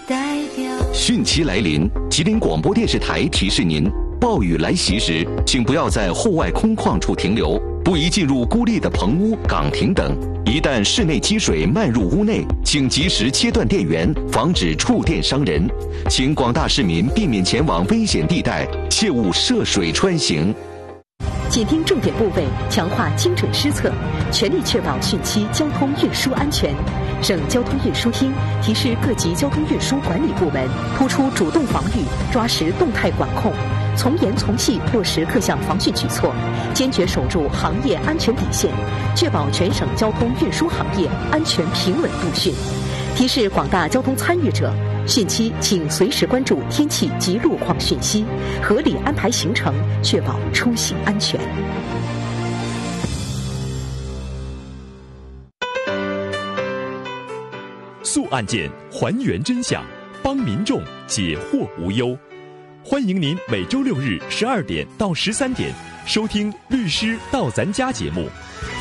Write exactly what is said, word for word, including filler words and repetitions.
代表。 汛期来临，吉林广播电视台提示您：暴雨来袭时，请不要在户外空旷处停留，不宜进入孤立的棚屋、岗亭等。一旦室内积水漫入屋内，请及时切断电源，防止触电伤人。请广大市民避免前往危险地带，切勿涉水穿行。 紧盯重点部位，强化精准施策，全力确保汛期交通运输安全。省交通运输厅提示各级交通运输管理部门，突出主动防御，抓实动态管控，从严从细落实各项防汛举措，坚决守住行业安全底线，确保全省交通运输行业安全平稳度汛。提示广大交通参与者，汛期请随时关注天气及路况讯息，合理安排行程，确保出行安全。 速案件，还原真相，帮民众解惑无忧。欢迎您每周六日十二点到十三点收听《律师到咱家》节目。